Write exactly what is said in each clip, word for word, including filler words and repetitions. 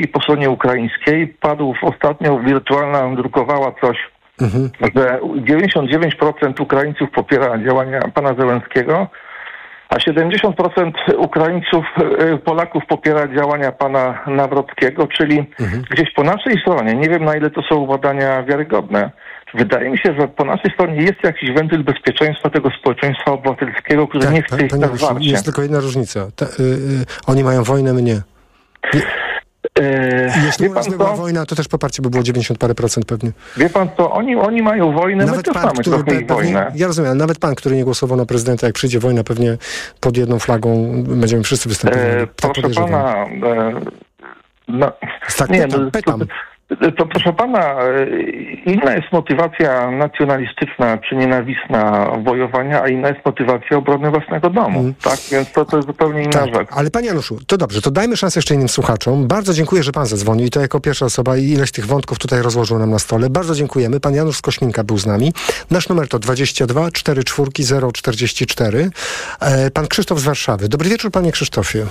i po stronie ukraińskiej. Padł ostatnio, wirtualna drukowała coś, mhm. że dziewięćdziesiąt dziewięć procent Ukraińców popiera działania pana Zełenskiego, a siedemdziesiąt procent Ukraińców, Polaków popiera działania pana Nawrockiego, czyli mhm. gdzieś po naszej stronie, nie wiem na ile to są badania wiarygodne, wydaje mi się, że po naszej stronie jest jakiś wentyl bezpieczeństwa tego społeczeństwa obywatelskiego, które tak, nie chce iść na zwarcie. Jest tylko jedna różnica. Ta, y, y, oni mają wojnę, my nie. nie. Eee, Jeśli u nas by była wojna, to też poparcie by było dziewięćdziesiąt parę procent pewnie. Wie pan co, oni, oni mają wojnę, nawet my pan, też mamy który trochę pe, wojnę. Ja rozumiem, nawet pan, który nie głosował na prezydenta, jak przyjdzie wojna, pewnie pod jedną flagą będziemy wszyscy występować. Eee, proszę pana, e, no, tak, nie, pytam, no, pytam. To, to proszę pana, inna jest motywacja nacjonalistyczna czy nienawistna wojowania, a inna jest motywacja obrony własnego domu. Mm. Tak, więc to, to jest zupełnie inna tak, rzecz. Ale panie Januszu, to dobrze, to dajmy szansę jeszcze innym słuchaczom. Bardzo dziękuję, że pan zadzwonił i to jako pierwsza osoba i ileś tych wątków tutaj rozłożył nam na stole. Bardzo dziękujemy. Pan Janusz z Kośminka był z nami. Nasz numer to dwadzieścia dwa cztery cztery zero czterdzieści cztery. Pan Krzysztof z Warszawy. Dobry wieczór, panie Krzysztofie.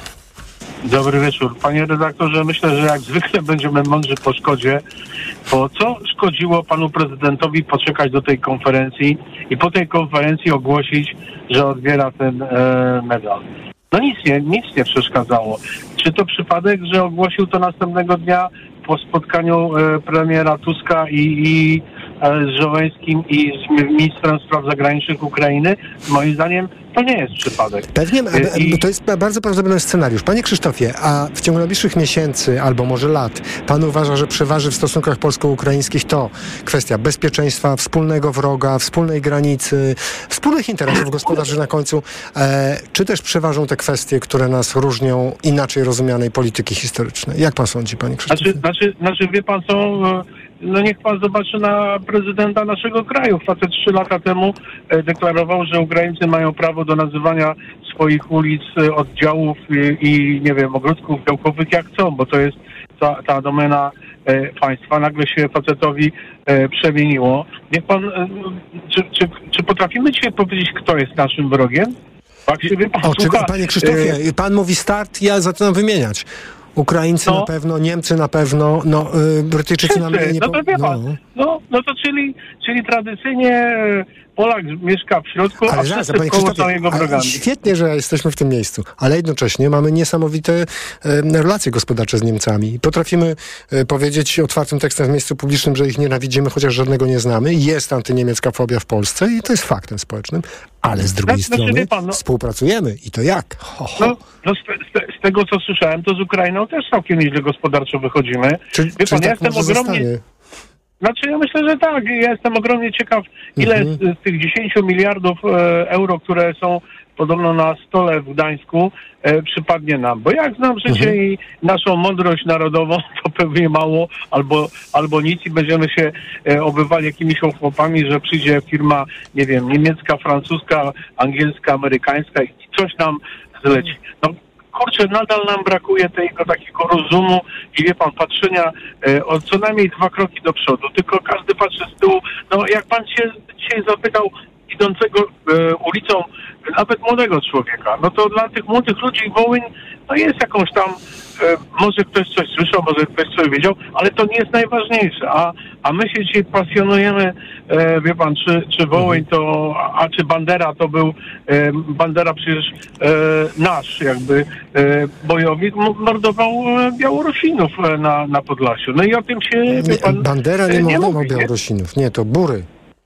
Dobry wieczór. Panie redaktorze, myślę, że jak zwykle będziemy mądrzy po szkodzie, bo co szkodziło panu prezydentowi poczekać do tej konferencji i po tej konferencji ogłosić, że odbiera ten e, medal? No nic nie, nic nie przeszkadzało. Czy to przypadek, że ogłosił to następnego dnia po spotkaniu e, premiera Tuska i, i e, z Żołęskim i z ministrem spraw zagranicznych Ukrainy? Moim zdaniem to nie jest przypadek. Pewnie, I... to jest bardzo prawdopodobny scenariusz. Panie Krzysztofie, a w ciągu najbliższych miesięcy albo może lat pan uważa, że przeważy w stosunkach polsko-ukraińskich to kwestia bezpieczeństwa, wspólnego wroga, wspólnej granicy, wspólnych interesów gospodarczych na końcu, e, czy też przeważą te kwestie, które nas różnią inaczej rozumianej polityki historycznej? Jak pan sądzi, panie Krzysztofie? Znaczy, znaczy, znaczy wie pan co... No niech pan zobaczy na prezydenta naszego kraju. Facet trzy lata temu e, deklarował, że Ukraińcy mają prawo do nazywania swoich ulic, e, oddziałów i, i nie wiem, ogródków działkowych jak chcą, bo to jest ta, ta domena e, państwa. Nagle się facetowi e, przemieniło. Niech pan, e, czy, czy, czy potrafimy dzisiaj powiedzieć, kto jest naszym wrogiem? Tak się wie pan, o, słucha, czy, panie Krzysztofie, e, pan mówi start, ja zaczynam wymieniać. Ukraińcy no. na pewno, Niemcy na pewno, no y, Brytyjczycy nam nie... No to wie pan, no. No, no to czyli, czyli tradycyjnie Polak mieszka w środku, ale a zaraz, wszyscy wkoło są jego wrogami. Świetnie, że jesteśmy w tym miejscu, ale jednocześnie mamy niesamowite y, relacje gospodarcze z Niemcami. Potrafimy y, powiedzieć otwartym tekstem w miejscu publicznym, że ich nienawidzimy, chociaż żadnego nie znamy. Jest antyniemiecka fobia w Polsce i to jest faktem społecznym, ale z drugiej znaczy, strony pan, no, współpracujemy i to jak? Ho, ho. No, no z, z, z tego, co słyszałem, to z Ukrainą też całkiem nieźle gospodarczo wychodzimy. Czy, Wie czy pan, tak ja jestem ogromnie... Zostanie? Znaczy ja myślę, że tak. Ja jestem ogromnie ciekaw, ile mm-hmm. z, z tych dziesięciu miliardów e, euro, które są podobno na stole w Gdańsku, e, przypadnie nam. Bo jak znam życie mm-hmm. i naszą mądrość narodową, to pewnie mało albo, albo nic i będziemy się e, obywali jakimiś ochłopami, że przyjdzie firma, nie wiem, niemiecka, francuska, angielska, amerykańska i coś nam zleci. No, kurczę, nadal nam brakuje tego takiego rozumu i wie pan, patrzenia e, o co najmniej dwa kroki do przodu, tylko każdy patrzy z tyłu. No jak pan się dzisiaj zapytał idącego e, ulicą nawet młodego człowieka, no to dla tych młodych ludzi Wołyń no jest jakąś tam, e, może ktoś coś słyszał, może ktoś coś wiedział, ale to nie jest najważniejsze, a, a my się dzisiaj pasjonujemy, e, wie pan, czy, czy Wołyń to, a, a czy Bandera to był, e, Bandera przecież e, nasz jakby e, bojownik, mordował e, Białorusinów e, na, na Podlasiu. No i o tym się, wie pan, Bandera nie, e, nie mordował mówi, Białorusinów, nie, to Bury.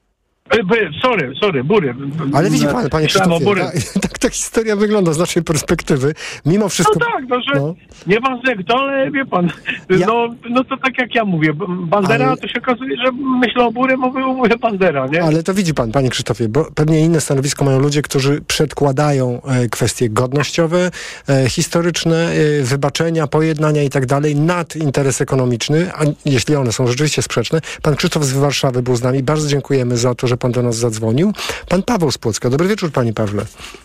Sorry, sorry, Bury. Ale widzi pan, panie Krzysztofie, tak, tak ta historia wygląda z naszej perspektywy. Mimo wszystko... No tak, no, że no. nie ważne kto, ale wie pan, ja... no, no to tak jak ja mówię, Bandera, ale... to się okazuje, że myślę o Bury, mówię, mówię Bandera, nie? Ale to widzi pan, panie Krzysztofie, bo pewnie inne stanowisko mają ludzie, którzy przedkładają e, kwestie godnościowe, e, historyczne, e, wybaczenia, pojednania i tak dalej nad interes ekonomiczny, a jeśli one są rzeczywiście sprzeczne. Pan Krzysztof z Warszawy był z nami. Bardzo dziękujemy za to, że pan do nas zadzwonił. Pan Paweł z Płocka. Dobry wieczór, panie Pawle.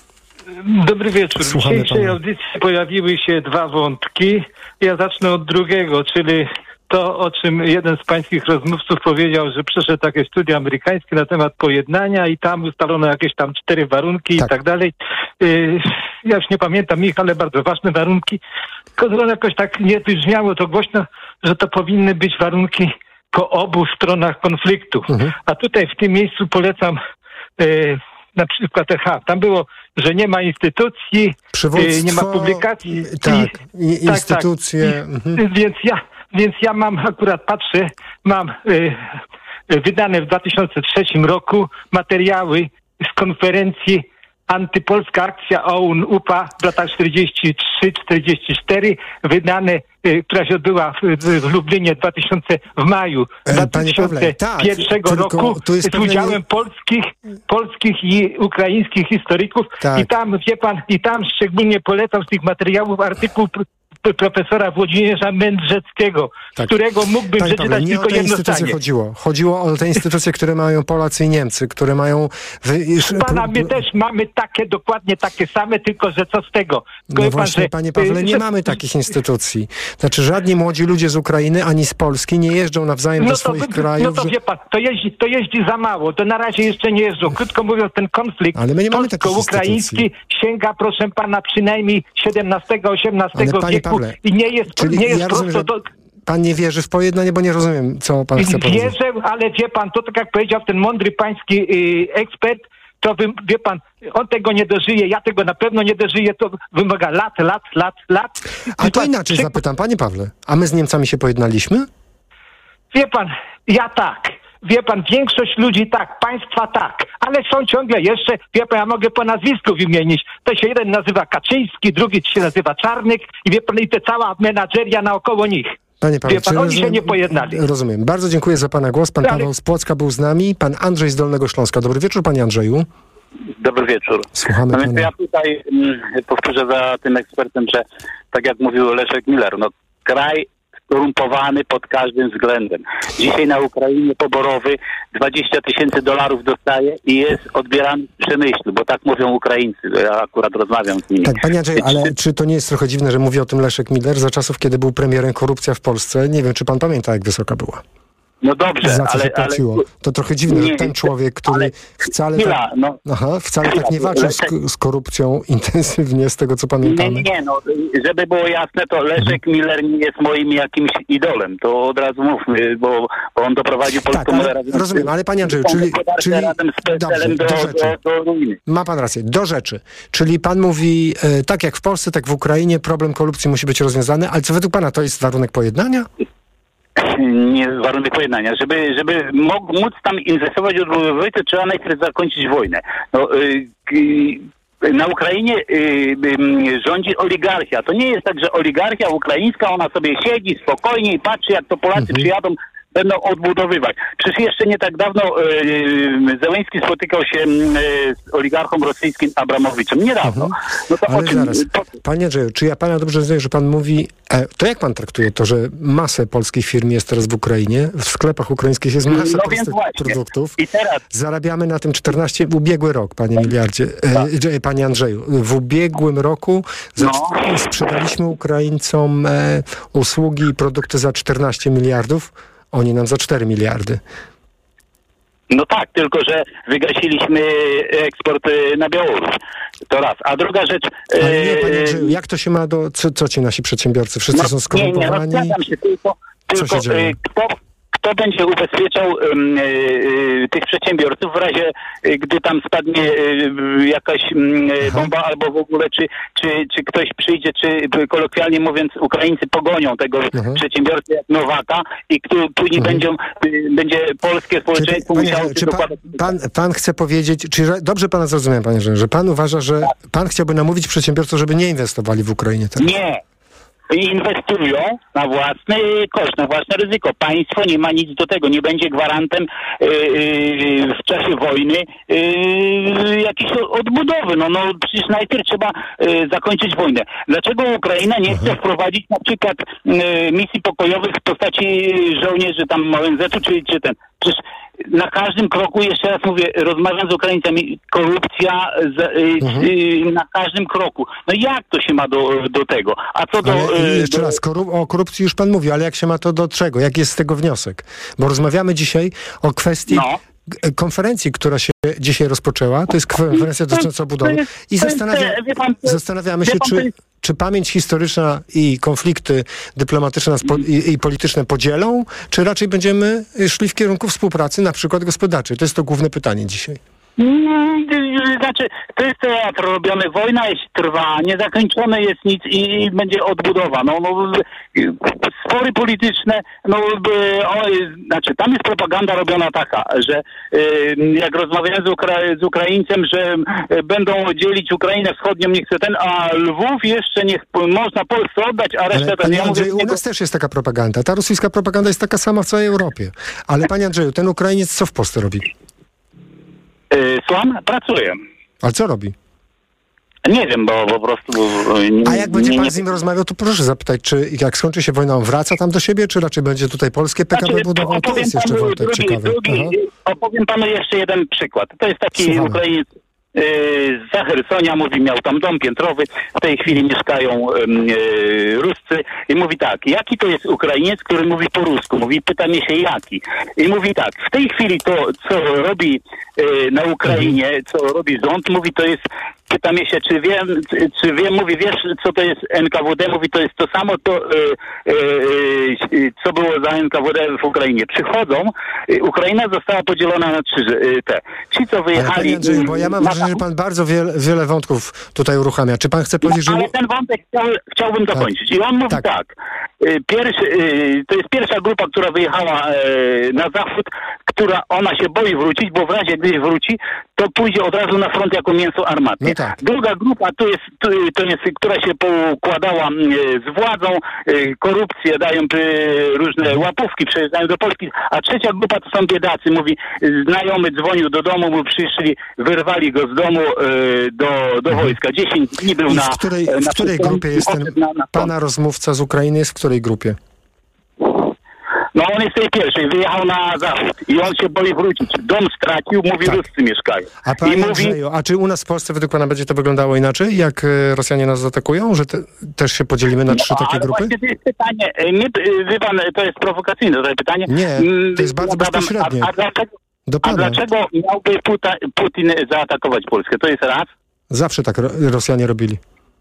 Dobry wieczór. W dzisiejszej audycji pojawiły się dwa wątki. Ja zacznę od drugiego, czyli to, o czym jeden z pańskich rozmówców powiedział, że przeszedł takie studia amerykańskie na temat pojednania i tam ustalono jakieś tam cztery warunki tak. i tak dalej. ja już nie pamiętam ich, ale bardzo ważne warunki. Tylko jakoś tak nie brzmiało to głośno, że to powinny być warunki po obu stronach konfliktu. Mhm. A tutaj w tym miejscu polecam y, na przykład H. Tam było, że nie ma instytucji, y, nie ma publikacji. Tak, i, instytucje. Tak, tak. Mhm. Więc ja, więc ja mam, akurat patrzę, mam y, wydane w dwa tysiące trzecim roku materiały z konferencji Antypolska Akcja O U N U P A w latach czterdziesty trzeci czterdziesty czwarty, wydane, y, która się odbyła w, w, w Lublinie dwa tysiące, w maju dwa tysiące pierwszego tak, roku z pewne... udziałem polskich, polskich i ukraińskich historyków. Tak. I tam, wie pan, i tam szczególnie polecam z tych materiałów artykuł profesora Włodzimierza Mędrzeckiego, tak. z którego mógłbym Panie przeczytać Pawle, tylko jedno zdanie. Chodziło. chodziło o te instytucje, które mają Polacy i Niemcy, które mają... Wy... Pana, my też mamy takie, dokładnie takie same, tylko że co z tego? No pan, właśnie, że, panie Pawle, nie że... mamy takich instytucji. Znaczy, żadni młodzi ludzie z Ukrainy, ani z Polski nie jeżdżą nawzajem no do to, swoich no krajów. No to że... wie pan, to jeździ, to jeździ za mało, to na razie jeszcze nie jeżdżą. Krótko mówiąc, ten konflikt polsko-ukraiński sięga, proszę pana, przynajmniej siedemnastego osiemnastego wieku Pawle, i nie jest, czyli nie jest ja prosto... rozumiem, do... Pan nie wierzy w pojednanie, bo nie rozumiem, co pan chce powiedzieć. Wierzę, ale wie pan, to tak jak powiedział ten mądry pański yy, ekspert, to wy, wie pan, on tego nie dożyje, ja tego na pewno nie dożyję, to wymaga lat, lat, lat, lat. A to inaczej przy... zapytam, panie Pawle, a my z Niemcami się pojednaliśmy? Wie pan, ja tak. Wie pan, większość ludzi tak, państwa tak, ale są ciągle jeszcze, wie pan, ja mogę po nazwisku wymienić. To się jeden nazywa Kaczyński, drugi się nazywa Czarnek i wie pan, i te cała menadżeria naokoło nich. Panie Pawle, wie pan, oni rozumiem, się nie pojednali. Rozumiem. Bardzo dziękuję za pana głos. Pan ale... Paweł z Płocka był z nami, pan Andrzej z Dolnego Śląska. Dobry wieczór, panie Andrzeju. Dobry wieczór. Słuchamy no pana. więc ja tutaj mm, powtórzę za tym ekspertem, że tak jak mówił Leszek Miller, no kraj skorumpowany pod każdym względem. Dzisiaj na Ukrainie poborowy dwadzieścia tysięcy dolarów dostaje i jest odbierany w Przemyślu, bo tak mówią Ukraińcy. Ja akurat rozmawiam z nimi. Tak, panie Andrzeju, ale czy to nie jest trochę dziwne, że mówi o tym Leszek Miller za czasów, kiedy był premierem korupcja w Polsce? Nie wiem, czy pan pamięta, jak wysoka była. No dobrze, za co ale... się płaciło. Ale, to trochę dziwne, nie, że ten człowiek, który ale, wcale, chwila, tak, no, aha, wcale chwila, tak nie walczył Leszek, z, z korupcją intensywnie, z tego co pamiętamy. Nie, nie, no, żeby było jasne, to Leszek mhm. Miller nie jest moim jakimś idolem. To od razu mówmy, bo, bo on doprowadził Polską tak, ale, rozumiem, ale panie Andrzeju, czyli... czyli dobrze, do, do, rzeczy. Do, do ruiny. Ma pan rację, do rzeczy. Czyli pan mówi, e, tak jak w Polsce, tak w Ukrainie, problem korupcji musi być rozwiązany, ale co według pana to jest warunek pojednania? Nie warunek pojednania. Żeby, żeby móc tam inwestować i odbudowywać, to trzeba najpierw zakończyć wojnę. No, yy, yy, na Ukrainie yy, yy, rządzi oligarchia. To nie jest tak, że oligarchia ukraińska, ona sobie siedzi spokojnie i patrzy, jak to Polacy mhm. przyjadą, będą odbudowywać. Przecież jeszcze nie tak dawno yy, Zełenski spotykał się yy, z oligarchą rosyjskim Abramowiczem. Niedawno. Mhm. No to ale o czym, zaraz, to... panie Andrzeju, czy ja pana dobrze rozumiem, że pan mówi, e, to jak pan traktuje to, że masę polskich firm jest teraz w Ukrainie, w sklepach ukraińskich jest masa no prostych produktów. I teraz... Zarabiamy na tym czternaście, ubiegły rok, panie miliardzie, e, e, panie Andrzeju. W ubiegłym roku za, no. sprzedaliśmy Ukraińcom e, usługi i produkty za czternaście miliardów. Oni nam za cztery miliardy. No tak, tylko że wygasiliśmy eksport na Białoruś. To raz. A druga rzecz... Ale nie, panie Andrzeju, jak to się ma do... Co, co ci nasi przedsiębiorcy? Wszyscy no, są skorumpowani? Nie, nie, no się tylko... Co tylko się dzieje? Kto, kto będzie ubezpieczał um, y, tych przedsiębiorców w razie, y, gdy tam spadnie y, jakaś y, bomba albo w ogóle, czy, czy, czy ktoś przyjdzie, czy kolokwialnie mówiąc Ukraińcy pogonią tego Aha. przedsiębiorcę jak Nowaka i kto, później mhm. będą, y, będzie polskie społeczeństwo czy, musiało... Panie, czy pan, pan, pan chce powiedzieć, czy dobrze pana zrozumiałem, panie Że, że pan uważa, że tak. pan chciałby namówić przedsiębiorców, żeby nie inwestowali w Ukrainie teraz? Nie. Inwestują na własny koszt, na własne ryzyko. Państwo nie ma nic do tego, nie będzie gwarantem yy, yy, w czasie wojny yy, jakiejś odbudowy. No, no przecież najpierw trzeba yy, zakończyć wojnę. Dlaczego Ukraina nie chce wprowadzić na przykład yy, misji pokojowych w postaci żołnierzy tam O N Z-u czy, czy ten? Przecież na każdym kroku, jeszcze raz mówię, rozmawiam z Ukraińcami, korupcja z, mhm. y, na każdym kroku. No jak to się ma do, do tego? A co do... Ale, jeszcze do... raz, korup- o korupcji już pan mówi, ale jak się ma to do czego? Jaki jest z tego wniosek? Bo rozmawiamy dzisiaj o kwestii... No. konferencji, która się dzisiaj rozpoczęła. To jest konferencja dotycząca budowy. I zastanawia, zastanawiamy się, czy, czy pamięć historyczna i konflikty dyplomatyczne i, i polityczne podzielą, czy raczej będziemy szli w kierunku współpracy, na przykład gospodarczej. To jest to główne pytanie dzisiaj. Znaczy, to jest teatr robiony, wojna jest trwa, niezakończone jest nic i będzie odbudowa. No, no, spory polityczne, no, o, znaczy, tam jest propaganda robiona taka, że y, jak rozmawiałem z, Ukra- z Ukraińcem, że będą dzielić Ukrainę wschodnią, nie chce ten, a Lwów jeszcze niech można Polsce oddać, a resztę... Panie ja Andrzeju, mówię, u nas też jest taka propaganda. Ta rosyjska propaganda jest taka sama w całej Europie. Ale panie Andrzeju, ten Ukrainiec co w Polsce robi? Słucham? Pracuję. A co robi? Nie wiem, bo po prostu... A jak będzie nie, pan nie... z nim rozmawiał, to proszę zapytać, czy jak skończy się wojna, on wraca tam do siebie, czy raczej będzie tutaj polskie P K B znaczy, budował? To jest jeszcze wątek drugi, ciekawy. Drugi, opowiem panu jeszcze jeden przykład. To jest taki Słuchamy. Ukrainiec yy, z Chersonia, mówi, miał tam dom piętrowy, w tej chwili mieszkają yy, Ruscy i mówi tak, jaki to jest Ukrainiec, który mówi po rusku? Mówi, pyta mnie się jaki. I mówi tak, w tej chwili to, co robi yy, na Ukrainie, co robi rząd, mówi, to jest... Pyta mnie się, czy wiem, czy wiem, mówi, wiesz, co to jest N K W D? Mówi, to jest to samo, to, y, y, y, co było za N K W D w Ukrainie. Przychodzą, y, Ukraina została podzielona na trzy y, te. Ci, co wyjechali... Ale panie Andrzeju, bo ja mam wrażenie, że pan bardzo wiele, wiele wątków tutaj uruchamia. Czy pan chce powiedzieć, no, że... Ale ten wątek chciał, chciałbym tak. dokończyć. I on mówi tak, tak y, pierwszy, y, to jest pierwsza grupa, która wyjechała y, na zachód, która ona się boi wrócić, bo w razie gdyś wróci, to pójdzie od razu na front jako mięso armatnie. No tak. Druga grupa to jest, to jest, która się poukładała z władzą, korupcję, dają różne łapówki, przejeżdżają do Polski, a trzecia grupa to są biedacy. Mówi, znajomy dzwonił do domu, bo przyszli, wyrwali go z domu do, do wojska. dziesięć dni był I na... w której, na w której grupie jest ten na, na pana rozmówca z Ukrainy? Jest w której grupie? No on jest tej pierwszej, wyjechał na zachód i on się boi wrócić. Dom stracił, mówi, tak. Ruscy mieszkają. A panie I Andrzeju, mówi... a czy u nas w Polsce według pana będzie to wyglądało inaczej, jak Rosjanie nas zaatakują? Że te, też się podzielimy na trzy no, takie ale grupy? Właśnie to jest pytanie, nie, wie pan, to jest prowokacyjne to jest pytanie. Nie, to jest bardzo bezpośrednie. A, a, dlaczego, Do pana. a dlaczego miałby Puta, Putin zaatakować Polskę? To jest raz. Zawsze tak Rosjanie robili.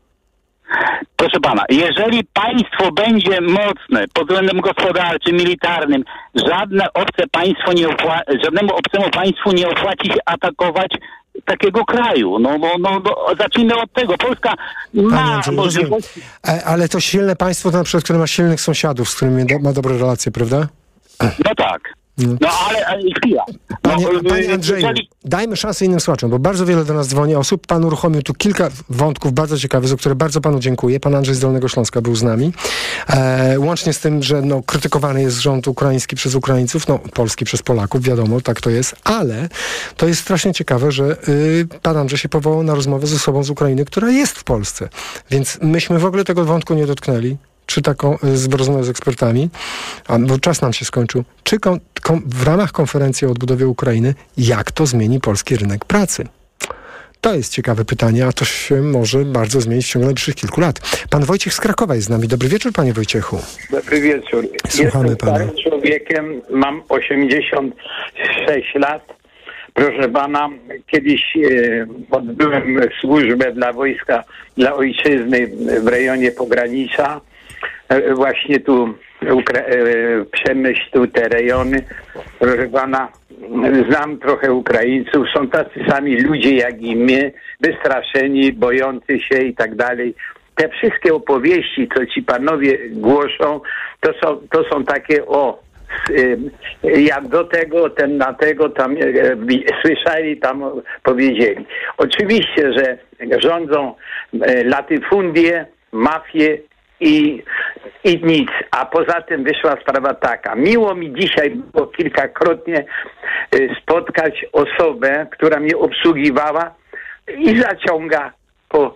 Proszę pana, jeżeli państwo będzie mocne pod względem gospodarczym, militarnym, żadne obce państwo nie opła- żadnemu obcemu państwu nie opłaci się atakować takiego kraju. No, no, no, no zacznijmy od tego. Polska ma możliwości... Ale to silne państwo, to na przykład, które ma silnych sąsiadów, z którymi ma dobre relacje, prawda? No tak. No ale, ale chwila. No, panie, panie Andrzeju, jeżeli... dajmy szansę innym słuchaczom, bo bardzo wiele do nas dzwoni osób. Pan uruchomił tu kilka wątków bardzo ciekawych, za które bardzo panu dziękuję. Pan Andrzej z Dolnego Śląska był z nami. E, łącznie z tym, że no, krytykowany jest rząd ukraiński przez Ukraińców, no polski przez Polaków, wiadomo, tak to jest, ale to jest strasznie ciekawe, że y, pan Andrzej się powołał na rozmowę ze osobą z Ukrainy, która jest w Polsce. Więc myśmy w ogóle tego wątku nie dotknęli. Czy taką z rozmowę z ekspertami, a, bo czas nam się skończył, czy kon, kon, w ramach konferencji o odbudowie Ukrainy, jak to zmieni polski rynek pracy? To jest ciekawe pytanie, a to się może bardzo zmienić w ciągu najbliższych kilku lat. Pan Wojciech z Krakowa jest z nami. Dobry wieczór, panie Wojciechu. Dobry wieczór. Słuchamy Jestem pana. starym człowiekiem, mam osiemdziesiąt sześć lat. Proszę pana, kiedyś e, odbyłem służbę dla wojska, dla ojczyzny w rejonie pogranicza. E, właśnie tu Ukra- e, Przemyśl, tu te rejony. Proszę pana, znam trochę Ukraińców, są tacy sami ludzie jak i my, wystraszeni, bojący się i tak dalej. Te wszystkie opowieści, co ci panowie głoszą, to są, to są takie o jak do tego, ten na tego, tam e, słyszeli, tam powiedzieli. Oczywiście, że rządzą e, latyfundie, mafie i, i nic. A poza tym wyszła sprawa taka. Miło mi dzisiaj było kilkakrotnie e, spotkać osobę, która mnie obsługiwała i zaciąga po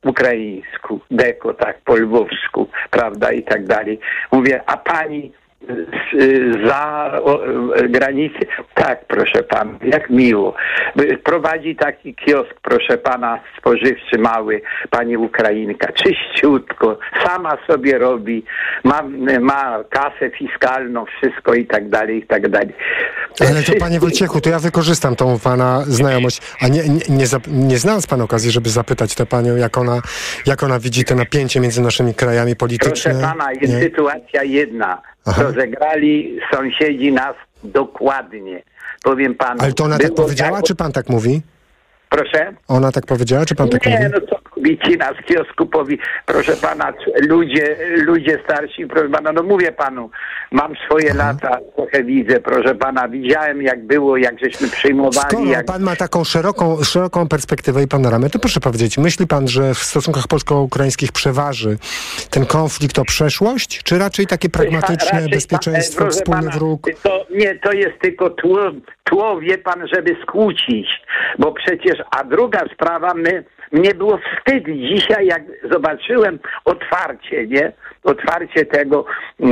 ukraińsku, deko, tak, po lwowsku, prawda, i tak dalej. Mówię, a pani za granicę. Tak, proszę pana, jak miło. Prowadzi taki kiosk, proszę pana, spożywczy mały, pani Ukrainka. Czyściutko, sama sobie robi, ma, ma kasę fiskalną, wszystko i tak dalej, i tak dalej. Ale to panie Wojciechu, to ja wykorzystam tą pana znajomość, a nie, nie, nie, nie znając pan okazji, żeby zapytać tę panią, jak ona, jak ona widzi te napięcie między naszymi krajami polityczne. Proszę pana, jest nie? sytuacja jedna. Aha. Rozegrali sąsiedzi nas dokładnie. Powiem panu. Ale to ona tak powiedziała, tak, czy pan tak mówi? Proszę? Ona tak powiedziała, czy pan tak nie, mówi? no co Bicina z kiosku powie, proszę pana, ludzie, ludzie starsi, proszę pana, no mówię panu, mam swoje Aha. lata, trochę widzę, proszę pana, widziałem jak było, jak żeśmy przyjmowali. Skoro jak... pan ma taką szeroką, szeroką perspektywę i panoramę, to proszę powiedzieć, myśli pan, że w stosunkach polsko-ukraińskich przeważy ten konflikt o przeszłość, czy raczej takie pragmatyczne raczej, bezpieczeństwo, pan, wspólny pana, wróg? To, nie, to jest tylko tło, tło, wie pan, żeby skłócić, bo przecież, a druga sprawa, my mnie było wstyd dzisiaj, jak zobaczyłem otwarcie, nie? Otwarcie tego,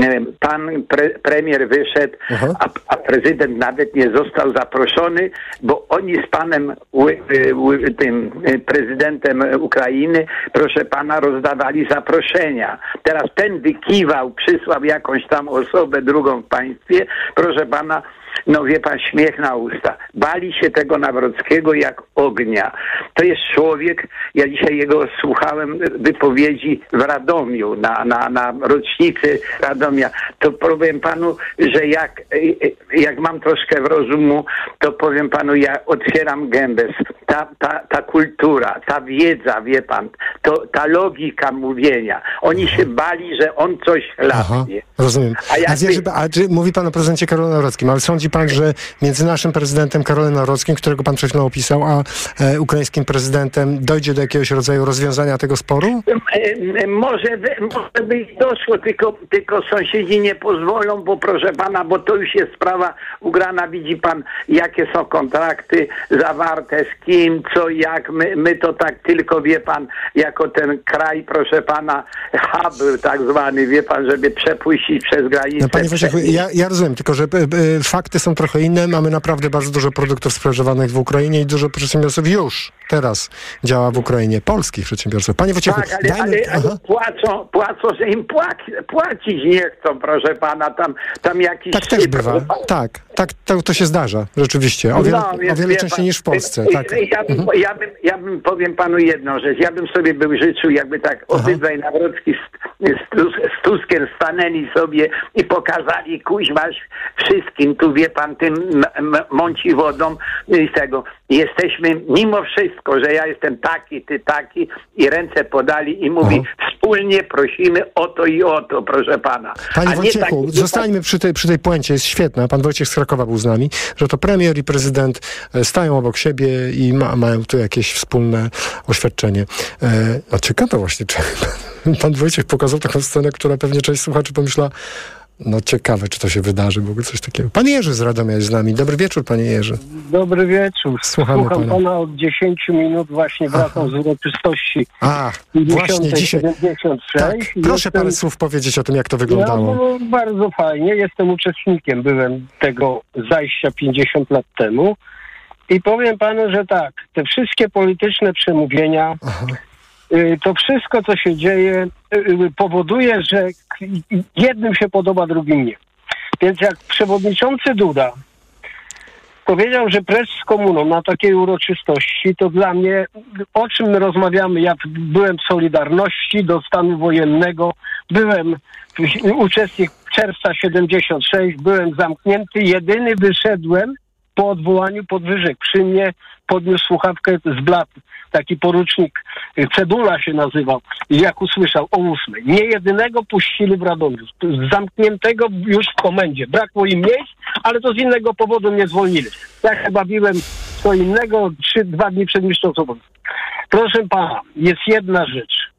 pan pre, premier wyszedł, a, a prezydent nawet nie został zaproszony, bo oni z panem ły, ły, tym prezydentem Ukrainy, proszę pana, rozdawali zaproszenia. Teraz ten wykiwał, przysłał jakąś tam osobę drugą w państwie, proszę pana, no wie pan, śmiech na usta. Bali się tego Nawrockiego jak ognia. To jest człowiek, ja dzisiaj jego słuchałem wypowiedzi w Radomiu, na, na, na rocznicy Radomia. To powiem panu, że jak, jak mam troszkę rozumu, to powiem panu, ja otwieram gębę. Ta, ta, ta kultura, ta wiedza, wie pan, to, ta logika mówienia. Oni się bali, że on coś chlapnie. Rozumiem. A, jakby... a, wierzy, a czy, mówi pan o prezydencie Karolu Nawrockim, ale sądzi pan, że między naszym prezydentem Karolem Nawrockim, którego pan przed chwilą opisał, a e, ukraińskim prezydentem dojdzie do jakiegoś rodzaju rozwiązania tego sporu? E, może, może by doszło, tylko, tylko sąsiedzi nie pozwolą, bo proszę pana, bo to już jest sprawa ugrana. Widzi pan, jakie są kontrakty zawarte, z kim, co, jak. My, my to tak tylko, wie pan, jako ten kraj, proszę pana, hub tak zwany, wie pan, żeby przepuścić przez granicę. No, panie Wojciechu, ja, ja rozumiem, tylko że y, fakty są trochę inne. Mamy naprawdę bardzo dużo produktów sprzedawanych w Ukrainie i dużo przedsiębiorców już teraz działa w Ukrainie. Polskich przedsiębiorców. Panie Wojciechu, tak, ale, dajmy... ale, ale płacą, płacą, że im płaci, płacić nie chcą, proszę pana, tam, tam jakiś... Tak też bywa, tak, tak, to, to się zdarza, rzeczywiście, o wiele, no, o wiele częściej pan, niż w Polsce. Ja, tak. ja, bym, mhm. ja, bym, ja bym, powiem panu jedną rzecz, ja bym sobie był życzył, jakby tak obydwaj Nawrocki z, z, z Tuskiem stanęli sobie i pokazali, kuźmasz wszystkim, tu wie pan, tym mąci wodą i tego. Jesteśmy, mimo wszystko, że ja jestem taki, ty taki i ręce podali i mówi, Aha. wspólnie prosimy o to i o to, proszę pana. Panie Wojciechu, tak, zostańmy przy tej, przy tej puencie, jest świetna. Pan Wojciech z Krakowa był z nami, że to premier i prezydent stają obok siebie i ma, mają tu jakieś wspólne oświadczenie. E, no ciekawe właśnie, czy pan Wojciech pokazał taką scenę, która pewnie część słuchaczy pomyśla, no ciekawe, czy to się wydarzy, w ogóle coś takiego. Pan Jerzy z Radomia jest z nami. Dobry wieczór, panie Jerzy. Dobry wieczór. Słuchamy Słucham pana. pana od dziesięciu minut, właśnie wracam Aha. z uroczystości. A, właśnie dzisiaj. Tak, proszę Jestem... parę słów powiedzieć o tym, jak to wyglądało. No, bardzo fajnie. Jestem uczestnikiem, byłem tego zajścia pięćdziesiąt lat temu i powiem panu, że tak, te wszystkie polityczne przemówienia, Aha. to wszystko, co się dzieje, powoduje, że jednym się podoba, drugim nie. Więc jak przewodniczący Duda powiedział, że precz z komuną na takiej uroczystości, to dla mnie, o czym my rozmawiamy, ja byłem w Solidarności do stanu wojennego, byłem uczestnik czerwca siedemdziesiąt sześć, byłem zamknięty, jedyny wyszedłem po odwołaniu podwyżek. Przy mnie podniósł słuchawkę z blat, taki porucznik, Cebula się nazywał, i jak usłyszał o ósmej. Nie jedynego puścili w Radomiu. Zamkniętego już w komendzie. Brakło im miejsc, ale to z innego powodu mnie zwolnili. Ja się bawiłem co innego, trzy, dwa dni przed mistrzostwem. Proszę pana, jest jedna rzecz.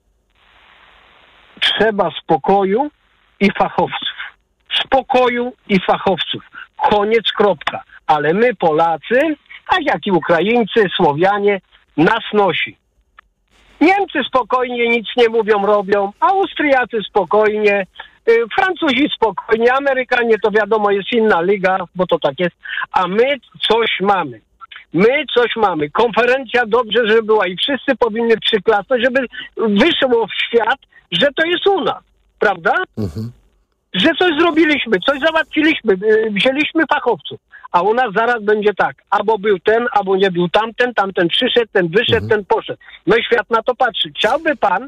Trzeba spokoju i fachowców. Spokoju i fachowców. Koniec, kropka. Ale my Polacy, tak jak i Ukraińcy, Słowianie, nas nosi. Niemcy spokojnie nic nie mówią, robią, Austriacy spokojnie, Francuzi spokojnie, Amerykanie to wiadomo jest inna liga, bo to tak jest, a my coś mamy. My coś mamy. Konferencja dobrze, żeby była i wszyscy powinny przyklasnąć, żeby wyszło w świat, że to jest u nas. Prawda? Mhm. Że coś zrobiliśmy, coś załatwiliśmy, wzięliśmy fachowców. A u nas zaraz będzie tak, albo był ten, albo nie był tamten, tamten przyszedł, ten wyszedł, mhm. ten poszedł. No i świat na to patrzy. Chciałby pan,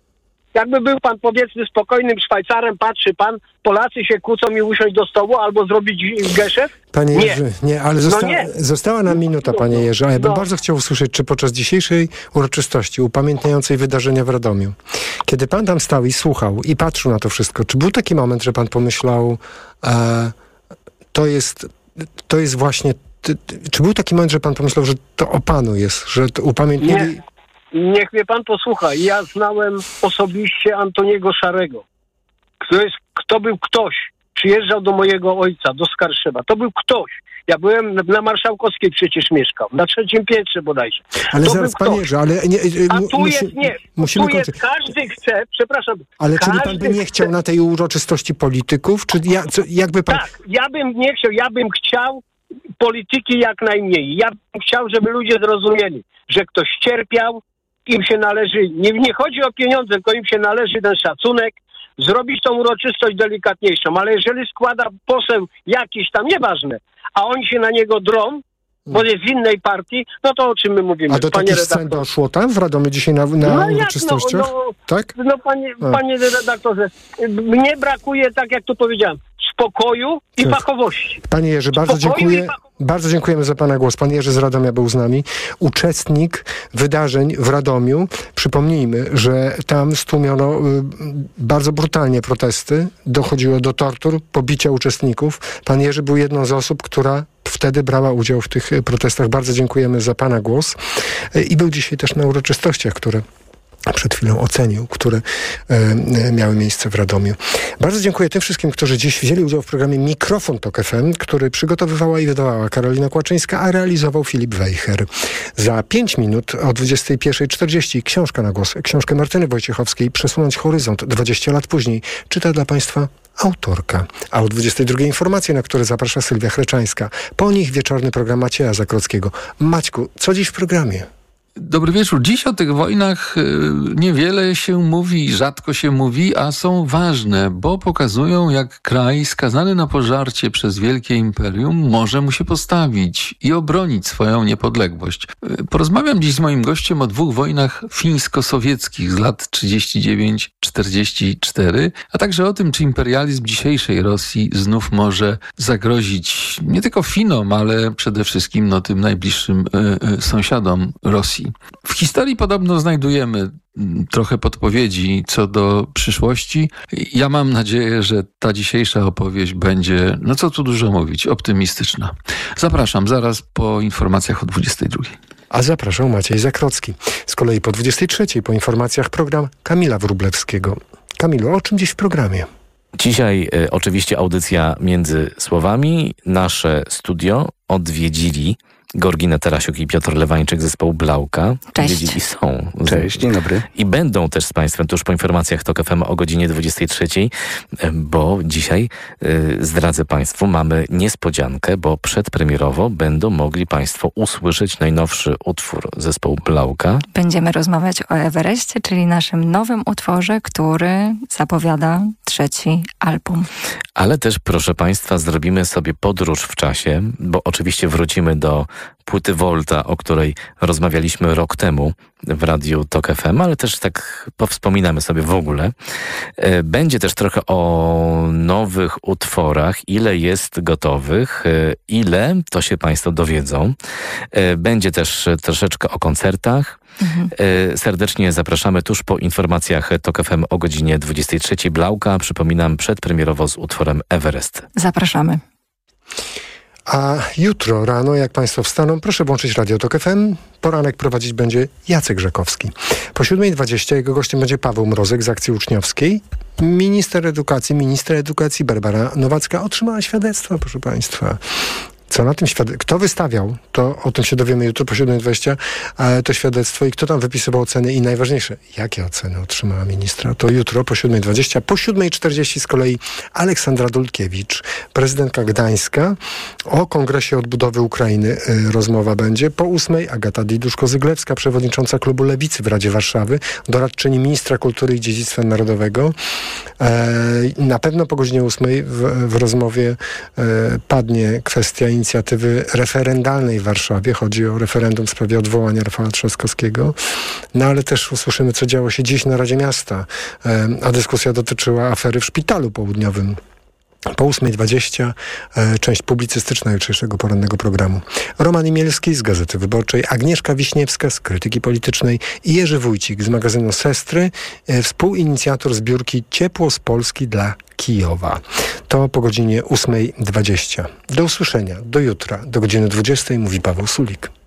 jakby był pan powiedzmy spokojnym Szwajcarem, patrzy pan, Polacy się kłócą i usiąść do stołu albo zrobić geszef? Panie nie. Jerzy, nie, ale zosta- no nie. została nam minuta, panie Jerzy, a ja bym no. bardzo chciał usłyszeć, czy podczas dzisiejszej uroczystości upamiętniającej wydarzenia w Radomiu, kiedy pan tam stał i słuchał i patrzył na to wszystko, czy był taki moment, że pan pomyślał, e, to jest, to jest właśnie, ty, ty, czy był taki moment, że pan pomyślał, że to o panu jest, że to upamiętnili... Nie. Niech mnie pan posłucha. Ja znałem osobiście Antoniego Szarego. Kto, jest, kto był ktoś. Przyjeżdżał do mojego ojca, do Skarszewa. To był ktoś. Ja byłem na Marszałkowskiej przecież mieszkał. Na trzecim piętrze bodajże. Ale to zaraz, panie Jerzy, ale... Nie, A tu musi, jest, nie. Musimy tu kończyć. jest, każdy chce, przepraszam. Ale czyli pan by nie chciał chce. na tej uroczystości polityków? Czy ja, co, jakby pan... Tak, ja bym nie chciał, ja bym chciał polityki jak najmniej. Ja bym chciał, żeby ludzie zrozumieli, że ktoś cierpiał, im się należy, nie, nie chodzi o pieniądze, tylko im się należy ten szacunek, zrobić tą uroczystość delikatniejszą, ale jeżeli składa poseł jakiś tam, nieważne, a oni się na niego drą, bo jest z innej partii, no to o czym my mówimy? A do takich scen doszło tam w Radomiu dzisiaj na, na no uroczystościach? Jak, no, no, tak? No panie, panie redaktorze, mnie brakuje, tak jak tu powiedziałem, spokoju i tak. fachowości. Panie Jerzy, bardzo Spokoju dziękuję. Bardzo dziękujemy za pana głos. Pan Jerzy z Radomia był z nami. Uczestnik wydarzeń w Radomiu. Przypomnijmy, że tam stłumiono y, bardzo brutalnie protesty. Dochodziło do tortur, pobicia uczestników. Pan Jerzy był jedną z osób, która wtedy brała udział w tych protestach. Bardzo dziękujemy za pana głos. Y, I był dzisiaj też na uroczystościach, które przed chwilą ocenił, które e, miały miejsce w Radomiu. Bardzo dziękuję tym wszystkim, którzy dziś wzięli udział w programie Mikrofon Tok F M, który przygotowywała i wydawała Karolina Kłaczyńska, a realizował Filip Wejher. Za pięć minut o dwudziestej pierwszej czterdzieści książka na głos. Książkę Martyny Wojciechowskiej Przesunąć horyzont dwadzieścia lat później czyta dla państwa autorka. A o dwudziestej drugiej informacje, na które zaprasza Sylwia Chreczańska. Po nich wieczorny program Macieja Zakrockiego. Maćku, co dziś w programie? Dobry wieczór. Dziś o tych wojnach niewiele się mówi, rzadko się mówi, a są ważne, bo pokazują, jak kraj skazany na pożarcie przez wielkie imperium może mu się postawić i obronić swoją niepodległość. Porozmawiam dziś z moim gościem o dwóch wojnach fińsko-sowieckich z lat trzydzieści dziewięć czterdzieści cztery, a także o tym, czy imperializm dzisiejszej Rosji znów może zagrozić nie tylko Finom, ale przede wszystkim no, tym najbliższym y, y, sąsiadom Rosji. W historii podobno znajdujemy trochę podpowiedzi co do przyszłości. Ja mam nadzieję, że ta dzisiejsza opowieść będzie, no co tu dużo mówić, optymistyczna. Zapraszam zaraz po informacjach o dwudziestej drugiej. A zapraszał Maciej Zakrocki. Z kolei po dwudziestej trzeciej po informacjach program Kamila Wróblewskiego. Kamilu, o czym dziś w programie? Dzisiaj y, oczywiście audycja Między Słowami. Nasze studio odwiedzili Georgina Tarasiuk i Piotr Lewańczyk z zespołu Blauka. Cześć. I są. Cześć, dzień dobry. I będą też z Państwem tuż po informacjach Tok F M o godzinie dwudziestej trzeciej, bo dzisiaj y, zdradzę Państwu, mamy niespodziankę, bo przedpremierowo będą mogli Państwo usłyszeć najnowszy utwór zespołu Blauka. Będziemy rozmawiać o Everestie, czyli naszym nowym utworze, który zapowiada trzeci album. Ale też, proszę Państwa, zrobimy sobie podróż w czasie, bo oczywiście wrócimy do płyty Volta, o której rozmawialiśmy rok temu w radiu Tok F M, ale też tak powspominamy sobie w ogóle. Będzie też trochę o nowych utworach, ile jest gotowych, ile, to się Państwo dowiedzą. Będzie też troszeczkę o koncertach. Mhm. Serdecznie zapraszamy tuż po informacjach Tok F M o godzinie dwudziestej trzeciej. Blauka, przypominam, przedpremierowo z utworem Everest. Zapraszamy. A jutro rano, jak Państwo wstaną, proszę włączyć Radio Tok F M. Poranek prowadzić będzie Jacek Rzekowski. Po siódmej dwadzieścia jego gościem będzie Paweł Mrozek z Akcji Uczniowskiej. Minister edukacji, minister edukacji Barbara Nowacka otrzymała świadectwo, proszę Państwa. Co na tym świadectwie? Kto wystawiał? To o tym się dowiemy jutro po siódma dwadzieścia. To świadectwo i kto tam wypisywał oceny i najważniejsze, jakie oceny otrzymała ministra? To jutro po siódma dwadzieścia. Po siódma czterdzieści z kolei Aleksandra Dulkiewicz, prezydentka Gdańska. O Kongresie Odbudowy Ukrainy rozmowa będzie. Po ósmej Agata Diduszko-Zyglewska, przewodnicząca klubu Lewicy w Radzie Warszawy, doradczyni ministra kultury i dziedzictwa narodowego. Na pewno po godzinie ósmej w, w rozmowie padnie kwestia inicjatywy referendalnej w Warszawie. Chodzi o referendum w sprawie odwołania Rafała Trzaskowskiego. No ale też usłyszymy, co działo się dziś na Radzie Miasta, a dyskusja dotyczyła afery w Szpitalu Południowym. Po ósma dwadzieścia e, część publicystyczna jutrzejszego porannego programu. Roman Imielski z Gazety Wyborczej, Agnieszka Wiśniewska z Krytyki Politycznej i Jerzy Wójcik z magazynu Sestry, e, współinicjator zbiórki Ciepło z Polski dla Kijowa. To po godzinie ósma dwadzieścia. Do usłyszenia, do jutra, do godziny dwudziestej, mówi Paweł Sulik.